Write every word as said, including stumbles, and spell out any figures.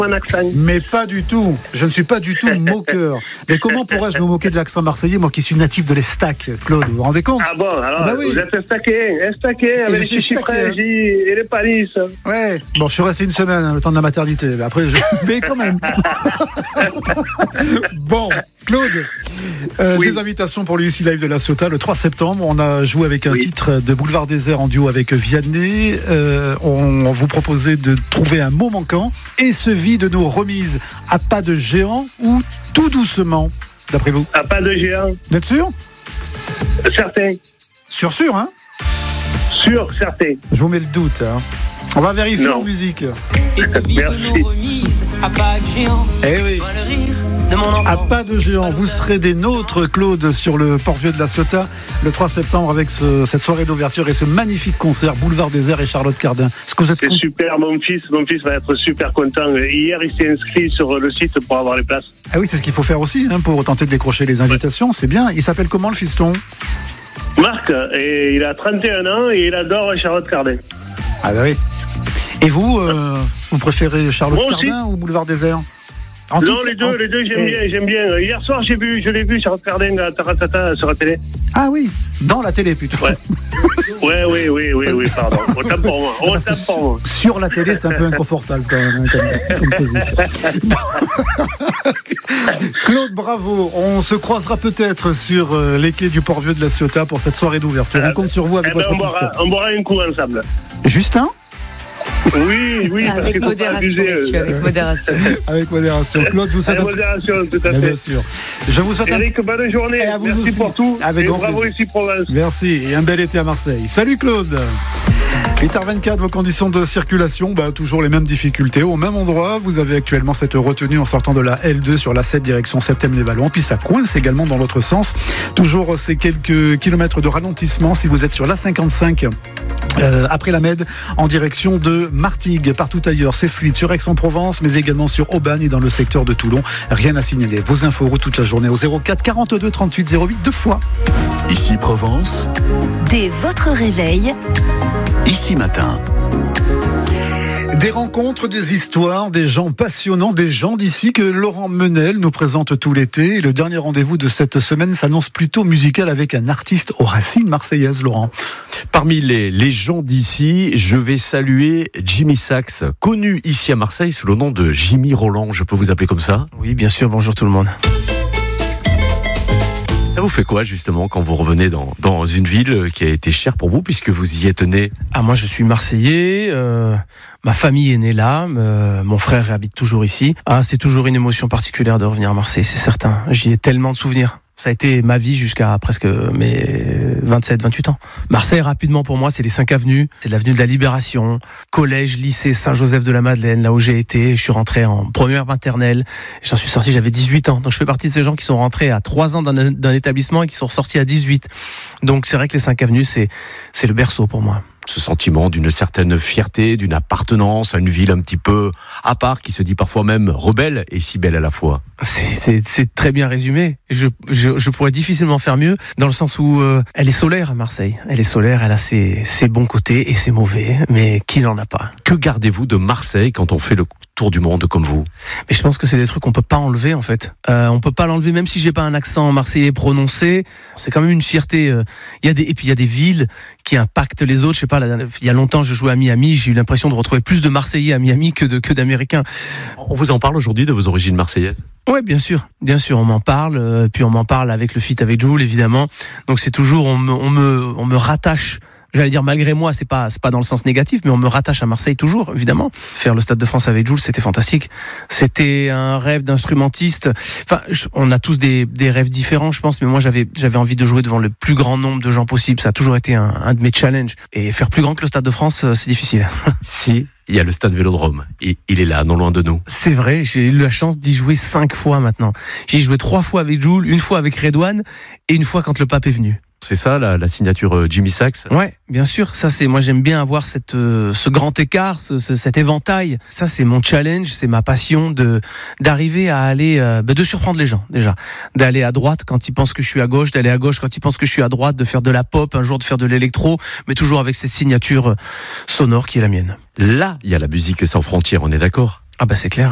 mon accent. Mais pas du tout. Je ne suis pas du tout moqueur. Mais comment pourrais-je me moquer de l'accent marseillais, moi qui suis natif de l'Estac, Claude, vous vous rendez compte? Ah bon, alors, bah oui. vous êtes estaqué, estaqué, avec les chichifrages et les palisses. Ouais, bon, je suis resté une semaine, hein, le temps de la maternité. Mais après, je paye quand même. Bon, Claude, euh, oui. Des invitations pour l'U C Live de La Ciotat le trois septembre. On a joué avec un oui. titre de Boulevard Désert en duo avec Vianney. Euh, on, on vous proposait de trouver un mot manquant et celui de nos remises à pas de géant ou tout doucement, d'après vous? À pas de géant. Vous êtes sûr? Certain. Sûr, sûr, hein? Sûr, certain. Je vous mets le doute, hein. On va vérifier non. en musique. Et celui de nos remises à pas de géant. Eh oui. À pas de géant, vous serez des nôtres, Claude, sur le port-vieux de La Ciotat le trois septembre avec ce, cette soirée d'ouverture et ce magnifique concert Boulevard Désert et Charlotte Cardin. Est-ce que vous êtes C'est con... super, mon fils, mon fils va être super content. Hier, il s'est inscrit sur le site pour avoir les places. Ah oui, c'est ce qu'il faut faire aussi, hein, pour tenter de décrocher les invitations. Ouais. C'est bien. Il s'appelle comment, le fiston? Marc, et il a trente et un ans et il adore Charlotte Cardin. Ah bah oui. Et vous, euh, vous préférez Charlotte Cardin ou Boulevard Désert? En non, les deux, en... les deux, j'aime et... bien, j'aime bien. Hier soir, j'ai vu, je l'ai vu, Charlotte Cardin à Taratata sur la télé. Ah oui, dans la télé plutôt. Ouais, ouais, oui, oui, oui, oui, pardon. Autant pour moi, autant pour moi. Sur la télé, c'est un peu inconfortable quand même, comme, comme position. Claude, bravo. On se croisera peut-être sur euh, les quais du port-vieux de La Ciotat pour cette soirée d'ouverture. On compte sur vous avec eh ben, votre on boira, on boira un coup ensemble. Justin? Oui, oui. Avec modération, abuser, monsieur, euh... avec modération. Avec modération. Claude, vous souhaite. Avec modération, tout à fait. Bien sûr. Je vous souhaite. Eric, un... bonne journée. À vous Merci aussi. pour tout. Avec et grand bravo plaisir. ici, Provence. Merci. Et un bel été à Marseille. Salut, Claude. huit heures vingt-quatre, vos conditions de circulation, bah, toujours les mêmes difficultés. Au même endroit, vous avez actuellement cette retenue en sortant de la L deux sur la sept direction Septem-les-Vallons. Puis ça coince également dans l'autre sens. Toujours ces quelques kilomètres de ralentissement si vous êtes sur l'A cinquante-cinq. Euh, après la Med, en direction de Martigues. Partout ailleurs, c'est fluide sur Aix-en-Provence, mais également sur Aubagne et dans le secteur de Toulon. Rien à signaler. Vos infos route toute la journée au zéro quatre quarante-deux trente-huit zéro huit deux fois. Ici Provence. Dès votre réveil. Ici Matin. Des rencontres, des histoires, des gens passionnants, des gens d'ici que Laurent Menel nous présente tout l'été. Et le dernier rendez-vous de cette semaine s'annonce plutôt musical avec un artiste aux racines marseillaises, Laurent. Parmi les, les gens d'ici, je vais saluer Jimmy Sax, connu ici à Marseille sous le nom de Jimmy Roland. Je peux vous appeler comme ça? Oui, bien sûr. Bonjour tout le monde. Ça vous fait quoi justement quand vous revenez dans, dans une ville qui a été chère pour vous puisque vous y êtes né? Ah, moi je suis Marseillais, euh, ma famille est née là, euh, mon frère habite toujours ici. Ah, c'est toujours une émotion particulière de revenir à Marseille, c'est certain. J'y ai tellement de souvenirs. Ça a été ma vie jusqu'à presque mes vingt-sept vingt-huit ans. Marseille, rapidement pour moi, c'est les cinq avenues. C'est l'avenue de la Libération, collège, lycée Saint-Joseph-de-la-Madeleine, là où j'ai été. Je suis rentré en première maternelle. J'en suis sorti, j'avais dix-huit ans. Donc je fais partie de ces gens qui sont rentrés à trois ans d'un, d'un établissement et qui sont ressortis à dix-huit. Donc c'est vrai que les cinq avenues, c'est, c'est le berceau pour moi. Ce sentiment d'une certaine fierté, d'une appartenance à une ville un petit peu à part, qui se dit parfois même rebelle et si belle à la fois. C'est, c'est, c'est très bien résumé. Je, je, je pourrais difficilement faire mieux, dans le sens où euh, elle est solaire à Marseille. Elle est solaire, elle a ses, ses bons côtés et ses mauvais, mais qui n'en a pas? Que gardez-vous de Marseille quand on fait le tour du monde comme vous? Mais je pense que c'est des trucs qu'on peut pas enlever en fait. Euh, on peut pas l'enlever, même si j'ai pas un accent marseillais prononcé. C'est quand même une fierté. Il euh, y a des et puis il y a des villes qui impactent les autres. Je sais pas. Là, il y a longtemps, je jouais à Miami. J'ai eu l'impression de retrouver plus de Marseillais à Miami que de que d'Américains. On vous en parle aujourd'hui de vos origines marseillaises? Ouais, bien sûr, bien sûr, on m'en parle. Euh, puis on m'en parle avec le feat avec Jul, évidemment. Donc c'est toujours on me on me on me rattache. J'allais dire malgré moi, c'est pas c'est pas dans le sens négatif, mais on me rattache à Marseille toujours, évidemment. Faire le Stade de France avec Jul, c'était fantastique. C'était un rêve d'instrumentiste. Enfin, je, on a tous des des rêves différents, je pense, mais moi j'avais j'avais envie de jouer devant le plus grand nombre de gens possible. Ça a toujours été un, un de mes challenges. Et faire plus grand que le Stade de France, c'est difficile. Si. Il y a le stade Vélodrome, et il est là, non loin de nous. C'est vrai, j'ai eu la chance d'y jouer cinq fois maintenant. J'ai joué trois fois avec Jul, une fois avec Redouane, et une fois quand le pape est venu. C'est ça la, la signature Jimmy Sax? Ouais, bien sûr. Ça c'est moi j'aime bien avoir cette euh, ce grand écart, ce, ce, cet éventail. Ça c'est mon challenge, c'est ma passion de d'arriver à aller euh, bah, de surprendre les gens déjà, d'aller à droite quand ils pensent que je suis à gauche, d'aller à gauche quand ils pensent que je suis à droite, de faire de la pop, un jour de faire de l'électro, mais toujours avec cette signature sonore qui est la mienne. Là, il y a la musique sans frontières, on est d'accord? Ah bah c'est clair.